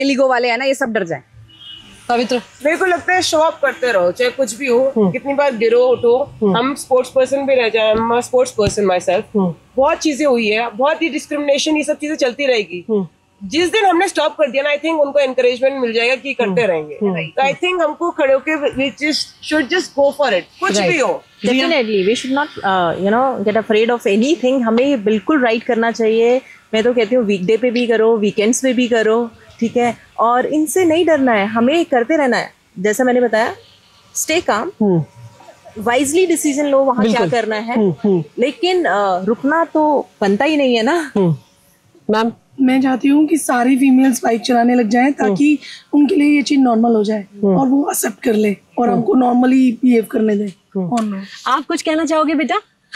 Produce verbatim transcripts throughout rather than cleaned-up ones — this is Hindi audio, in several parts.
लीगो वाले है ना, ये सब डर जाए। पवित्र, मेरे को लगता है शो अप करते रहो, चाहे कुछ भी हो, कितनी बार गिरो उठो। हम स्पोर्ट्स पर्सन भी रह जाए, I'm a sports person myself, बहुत चीजें हुई है, बहुत ही डिस्क्रिमिनेशन, ये सब चीजें चलती रहेगी। जिस दिन हमने स्टॉप कर दिया ना, आई थिंक उनको एनकरेजमेंट मिल जाएगा कि करते रहेंगे। तो आई थिंक हमको खड़े होकर we just should just go for it, कुछ भी हो। Definitely we should not you know get afraid of anything. हमें बिल्कुल राइट करना चाहिए। मैं तो कहती हूँ वीकडे पे भी करो, वीकेंड्स पे भी करो, ठीक है। और इनसे नहीं डरना है, हमें करते रहना है। जैसा मैंने बताया, स्टे काम, वाइजली डिसीजन लो वहाँ क्या करना है, लेकिन uh, रुकना तो बनता ही नहीं है ना। मैम, मैं चाहती हूँ कि सारी फीमेल्स बाइक चलाने लग जाएं ताकि उनके लिए ये चीज नॉर्मल हो जाए और वो एक्सेप्ट कर ले और हमको नॉर्मली बिहेव करने दे। आप कुछ कहना चाहोगे बेटा?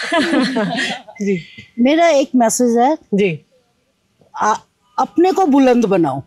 जी, मेरा एक मैसेज है जी, आ, अपने को बुलंद बनाओ।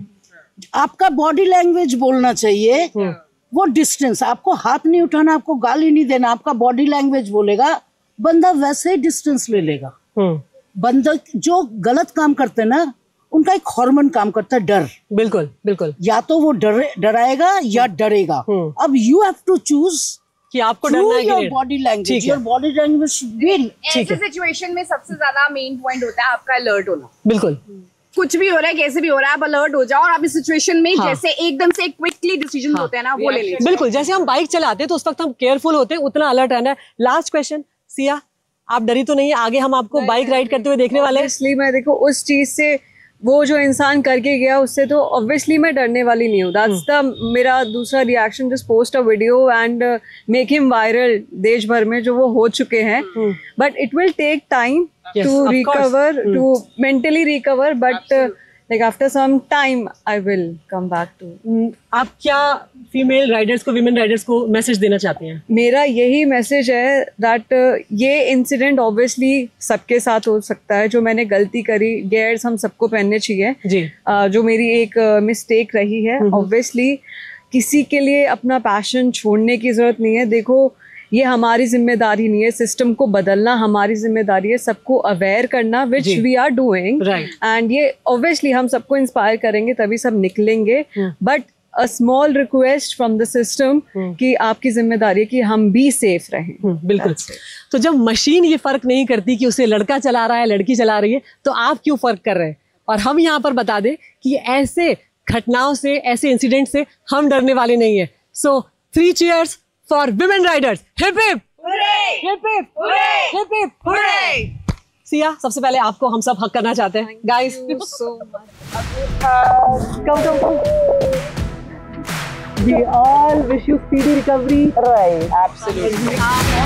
आपका बॉडी लैंग्वेज बोलना चाहिए। वो डिस्टेंस, आपको हाथ नहीं उठाना, आपको गाली नहीं देना, आपका बॉडी लैंग्वेज बोलेगा, बंदा वैसे ही डिस्टेंस ले लेगा। बंदा जो गलत काम करते हैं ना, उनका एक हार्मोन काम करता है, डर। बिल्कुल बिल्कुल, या तो वो डर डराएगा या डरेगा। अब यू हैव टू चूज कि आपको डरना है कि नहीं। Body language, your body language should be. ऐसे सिचुएशन में सबसे ज्यादा मेन पॉइंट होता है आपका अलर्ट होना। बिल्कुल, कुछ भी हो रहा है, कैसे भी हो रहा है, आप अलर्ट हो जाओ और आप इस सिचुएशन में हाँ। जैसे एकदम से क्विकली डिसीजन होते हैं ना, वो ले लीजिए। बिल्कुल, जैसे हम बाइक चलाते हैं तो उस वक्त हम केयरफुल होते हैं, उतना अलर्ट रहना है। लास्ट क्वेश्चन, सिया, आप डरी तो नहीं है? आगे हम आपको बाइक राइड करते हुए देखने वाले हैं। इसलिए मैं देखो उस चीज से, वो जो इंसान करके गया उससे तो ऑब्वियसली मैं डरने वाली नहीं हूँ। दैट्स द मेरा दूसरा reaction, just post a video and make him viral देश भर में, जो वो हो चुके हैं। But it will take time to recover, to mentally recover, but like after some time I will come back to। आप क्या फीमेल राइडर्स को, विमेन राइडर्स को मैसेज देना चाहती हैं? मेरा यही मैसेज है दैट ये इंसिडेंट ऑब्वियसली सबके साथ हो सकता है। जो मैंने गलती करी, गेयर्स हम सबको पहनने चाहिए जी। uh, जो मेरी एक मिस्टेक uh, रही है, ऑब्वियसली किसी के लिए अपना पैशन छोड़ने की जरूरत नहीं है। देखो, ये हमारी जिम्मेदारी नहीं है, सिस्टम को बदलना हमारी जिम्मेदारी है, सबको अवेयर करना, which we are doing. And ये ऑब्वियसली हम सबको इंस्पायर करेंगे, तभी सब निकलेंगे। But a small request from the system कि आपकी जिम्मेदारी है कि हम भी सेफ रहें। बिल्कुल। तो जब मशीन ये फर्क नहीं करती कि उसे लड़का चला रहा है, लड़की चला रही है, तो आप क्यों फर्क कर रहे हैं? और हम यहाँ पर बता दें कि ऐसे घटनाओं से, ऐसे इंसिडेंट से हम डरने वाले नहीं है। So three cheers for women riders, hip hip, hooray, hip hip, hooray, hip hip, hooray। Siya, सबसे पहले आपको हम सब हक करना चाहते हैं, guys। so much। Come, come, come। We all wish you speedy recovery। Right, absolutely।